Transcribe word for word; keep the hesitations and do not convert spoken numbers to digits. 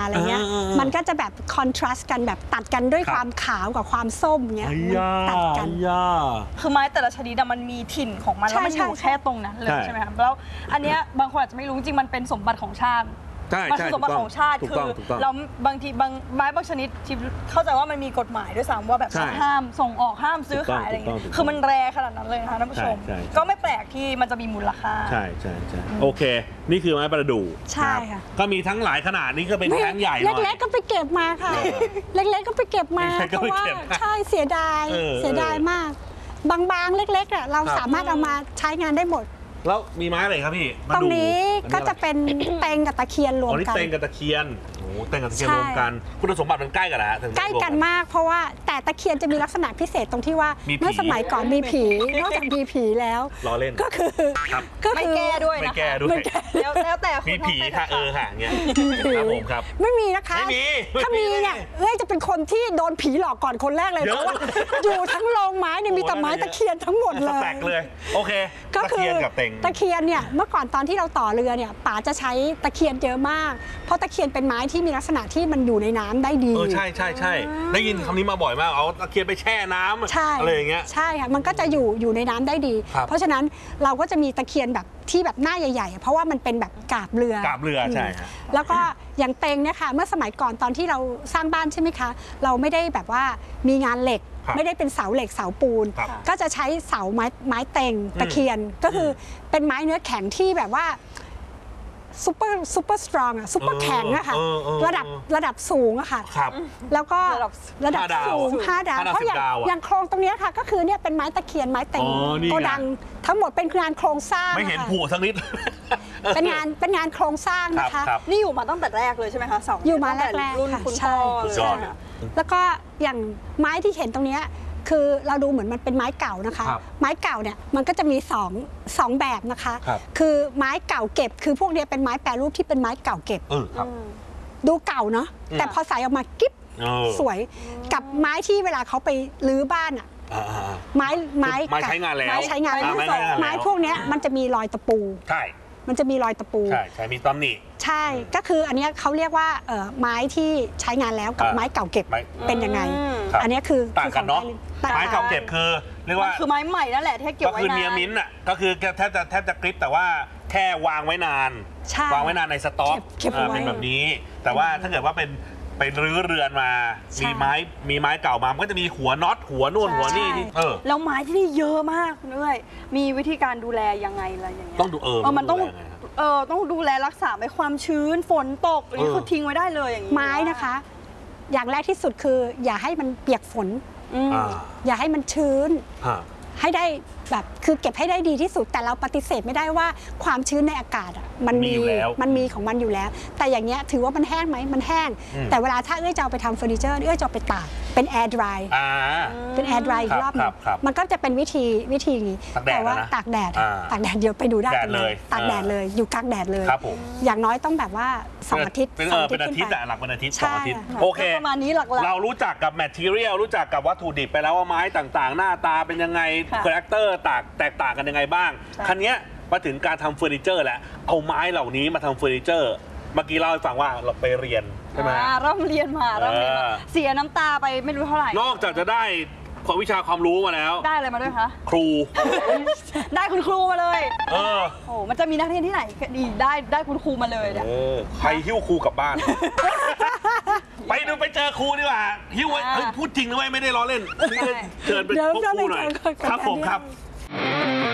อะไรเงี้ยมันก็จะแบบคอนทราสต์กันแบบตัดกันด้วยความขาวกับความส้มเงี้ยตัดกันคือไม้แต่ละชนิดมันมีถิ่นของมันแล้วมันอยู่แค่ตรงนั้นเลยใช่ไหมครับแล้วอันเนี้ยบางคนอาจจะไม่รู้จริงมันเป็นสมบัติของชาติมันคือสมบัติของชาติคือเราบางทีบางไม้บางชนิดที่เข้าใจว่ามันมีกฎหมายด้วยซ้ำว่าแบบห้ามส่งออกห้ามซื้อขายอะไรอย่างเงี้ยคือมันแรขนาดนั้นเลยนะคะท่านผู้ชมก็ไม่แปลกที่มันจะมีมูลค่าใช่ใช่ใช่โอเคนี่คือไม้ประดู่ใช่ค่ะก็มีทั้งหลายขนาดนี้ก็เป็นแท่งใหญ่เล็กๆก็ไปเก็บมาค่ะเล็กๆก็ไปเก็บมาเพราะว่าใช่เสียดายเสียดายมากบางๆเล็กๆอ่ะเราสามารถเอามาใช้งานได้หมดแล้วมีไม้อะไรครับพี่ตรงนี้ก็จะเป็นเต็งกับตะเคียนรวมกันเต็งกับตะเคียนโอ้เต็งกับตะเคียนรวมกันคุณสมบัติมันใกล้กันนะใกล้กันมากเพราะว่าแต่ตะเคียนจะมีลักษณะพิเศษตรงที่ว่าเมื่อสมัยก่อนมีผีนอกจากมีผีแล้วล้อเล่นก็คือก็ไม่แก้ด้วยไม่แก้ด้วยแล้วแต่มีผีค่ะเออค่ะเงี้ยครับผมครับไม่มีนะคะไม่มีถ้ามีเนี่ยเอ้ยจะเป็นคนที่โดนผีหลอกก่อนคนแรกเลยเพราะว่าอยู่ทั้งโรงไม้เนี่ยมีแต่ไม้ตะเคียนทั้งหมดเลยแปลกเลยโอเคก็คือกับเต็งตะเคียนเนี่ยเมื่อก่อนตอนที่เราต่อเรือเนี่ยป๋าจะใช้ตะเคียนเยอะมากเพราะตะเคียนเป็นไม้ที่มีลักษณะที่มันอยู่ในน้ำได้ดีเออใช่ใช่ใช่ได้ยินคำนี้มาบ่อยมากเอาตะเคียนไปแช่น้ำอะไรอย่างเงี้ยใช่ค่ะมันก็จะอยู่อยู่ในน้ำได้ดีเพราะฉะนั้นเราก็จะมีตะเคียนแบบที่แบบหน้าใหญ่ๆเพราะว่ามันเป็นแบบกาบเรือกาบเรือใช่แล้วก็อย่างเต็งเนี่ยค่ะเมื่อสมัยก่อนตอนที่เราสร้างบ้านใช่ไหมคะเราไม่ได้แบบว่ามีงานเหล็กไม่ได้เป็นเสาเหล็กเสาปูนก็จะใช้เสาไม้ไม้เต็งตะเคียนก็คือเป็นไม้เนื้อแข็งที่แบบว่าซูเปอร์ซูเปอร์สตรองอะซูเปอร์แข็งอะค่ะระดับระดับสูงอะค่ะแล้วก็ระดับสูงห้าดาวเพราะอย่างอย่างโครงตรงนี้ค่ะก็คือเนี่ยเป็นไม้ตะเคียนไม้เต็งโกดังทั้งหมดเป็นงานโครงสร้างไม่เห็นผูสักนิดเป็นงานเป็นงานโครงสร้างนะคะนี่อยู่มาตั้งแต่แรกเลยใช่ไหมคะสองอยู่มาแรกๆค่ะใช่แล้วก็อย่างไม้ที่เห็นตรงนี้คือเราดูเหมือนมันเป็นไม้เก่านะคะไม้เก่าเนี่ยมันก็จะมีสองสองแบบนะคะคือไม้เก่าเก็บคือพวกนี้เป็นไม้แปรรูปที่เป็นไม้เก่าเก็บดูเก่าเนาะแต่พอใส่ออกมากิ๊บสวยกับไม้ที่เวลาเขาไปรื้อบ้านอะไม้ไม้ไม้ใช้งานแล้วไม้ใช้งานแล้วไม้พวกนี้มันจะมีรอยตะปูใช่มันจะมีรอยตะปูใช่ใช่มีตำหนิใช่ก็คืออันนี้เขาเรียกว่าไม้ที่ใช้งานแล้วกับไม้เก่าเก็บเป็นยังไงอันนี้คือต่างกันเนาะไม้เก่าเก็บคือเรียกว่าคือไม้ใหม่นั่นแหละที่เก็บไว้นานก็คือเนียมิ้นอ่ะก็คือแทบจะแทบจะกริปแต่ว่าแค่วางไว้นานวางไว้นานในสต็อกเป็นแบบนี้แต่ว่าถ้าเกิดว่าเป็นไปรื้อเรือนมามีไม้มีไม้เก่ามามันก็จะมีหัวน็อตหัวนู่นหัวนี่เออแล้วไม้ที่นี่เยอะมากคุณเอ้ยมีวิธีการดูแลยังไงอะไรอย่างเงี้ยต้องดูเออมันต้องเออต้องดูแลรักษาไม่ความชื้นฝนตกนี่คือทิ้งไว้ได้เลยอย่างนี้ไม้นะคะอย่างแรกที่สุดคืออย่าให้มันเปียกฝนอย่าให้มันชื้นให้ได้แบบคือเก็บให้ได้ดีที่สุดแต่เราปฏิเสธไม่ได้ว่าความชื้นในอากาศอ่ะมันมีมันมีของมันอยู่แล้วแต่อย่างเงี้ยถือว่ามันแห้งไหมมันแห้งแต่เวลาถ้าเอ้ยจะเอาไปทำเฟอร์นิเจอร์เอ้ยจะเอาไปตากเป็นแอร์ดรายเป็นแอร์ดรายอีกรอบนึงมันก็จะเป็นวิธีวิธีนี้แต่ว่าตากแดดตากแดดเดี๋ยวไปดูได้กันเลยตากแดดเลยอยู่กลางแดดเลยอย่างน้อยต้องแบบว่าสองอาทิตย์เป็นอาทิตย์หลักเป็นอาทิตย์สองอาทิตย์โอเคประมาณนี้หลักเรารู้จักกับแมททีเรียลรู้จักกับวัตถุดิบไปแล้วว่าไม้ต่างๆหน้าตาเป็นยังไงคาแรคเตอร์แตกต่างกันยังไงบ้างคันนี้มาถึงการทำเฟอร์นิเจอร์แล้วเอาไม้เหล่านี้มาทำเฟอร์นิเจอร์เมื่อกี้เล่าให้ฟังว่าเราไปเรียนใช่ไหมร่ำเรียนมาร่ำเรียนมาเสียน้ำตาไปไม่รู้เท่าไหร่นอกจากจะได้ความวิชาความรู้มาแล้วได้อะไรมาด้วยคะครูได้คุณครูมาเลยเออโอ้มันจะมีนักเรียนที่ไหนดีได้ได้คุณครูมาเลยเนี่ยใครหิ้วครูกลับบ้านไปดูไปเจอครูดีกว่าหิ้วไว้พูดจริงนะเว้ยไม่ได้ล้อเล่นเชิญไปพบครูหน่อยครับผมครับ